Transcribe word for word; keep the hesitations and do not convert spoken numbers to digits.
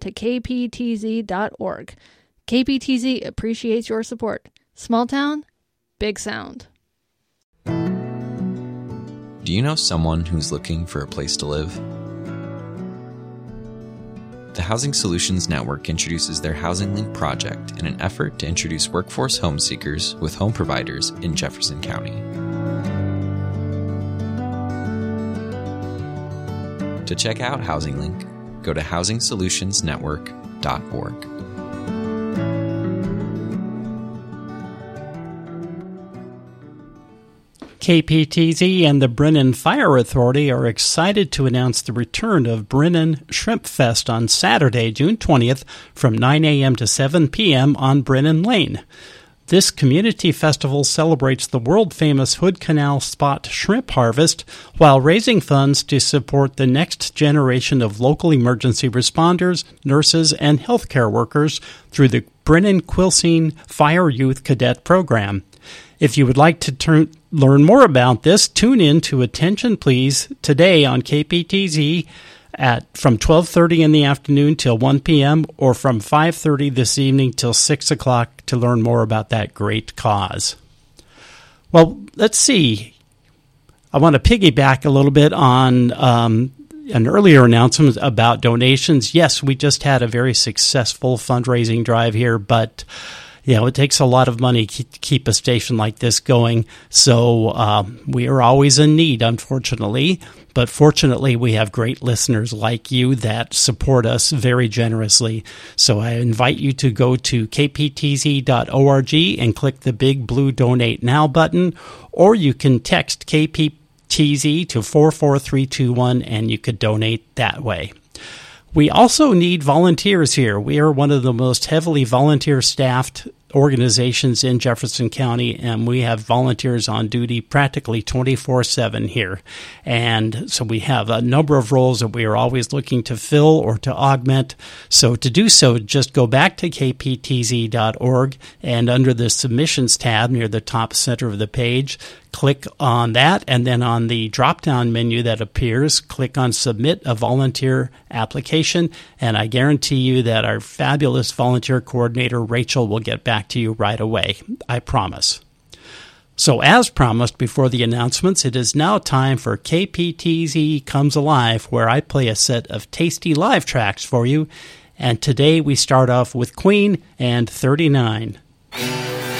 to k p t z dot org. K P T Z appreciates your support. Small town, big sound. Do you know someone who's looking for a place to live? The Housing Solutions Network introduces their Housing Link project in an effort to introduce workforce home seekers with home providers in Jefferson County. To check out Housing Link, go to housing solutions network dot org. K P T Z and the Brennan Fire Authority are excited to announce the return of Brennan Shrimp Fest on Saturday, June twentieth from nine a.m. to seven p.m. on Brennan Lane. This community festival celebrates the world-famous Hood Canal spot shrimp harvest while raising funds to support the next generation of local emergency responders, nurses, and healthcare workers through the Brennan Quilcene Fire Youth Cadet Program. If you would like to turn, learn more about this, tune in to Attention Please today on K P T Z at from twelve thirty in the afternoon till one p.m. or from five thirty this evening till six o'clock to learn more about that great cause. Well, let's see. I want to piggyback a little bit on um, an earlier announcement about donations. Yes, we just had a very successful fundraising drive here, but you know, it takes a lot of money to keep a station like this going, so uh, we are always in need, unfortunately. But fortunately, we have great listeners like you that support us very generously. So I invite you to go to k p t z dot org and click the big blue Donate Now button, or you can text K P T Z to four four three two one and you could donate that way. We also need volunteers here. We are one of the most heavily volunteer-staffed organizations in Jefferson County, and we have volunteers on duty practically twenty-four seven here. And so we have a number of roles that we are always looking to fill or to augment. So to do so, just go back to k p t z dot org, and under the Submissions tab near the top center of the page, click on that, and then on the drop-down menu that appears, click on Submit a Volunteer Application, and I guarantee you that our fabulous volunteer coordinator, Rachel, will get back to you right away. I promise. So as promised before the announcements, it is now time for K P T Z Comes Alive, where I play a set of tasty live tracks for you, and today we start off with Queen and thirty-nine.